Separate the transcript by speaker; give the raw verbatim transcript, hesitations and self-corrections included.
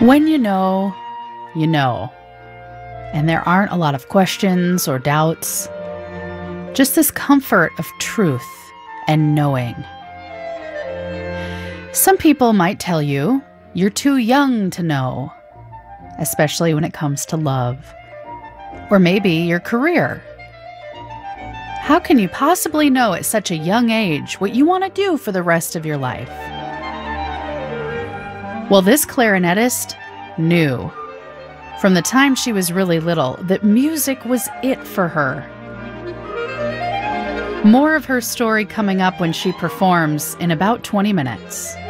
Speaker 1: When you know, you know. And there aren't a lot of questions or doubts. Just this comfort of truth and knowing. Some people might tell you you're too young to know, especially when it comes to love. Or maybe your career. How can you possibly know at such a young age what you want to do for the rest of your life? Well, this clarinetist knew, from the time she was really little, that music was it for her. More of her story coming up when she performs in about twenty minutes.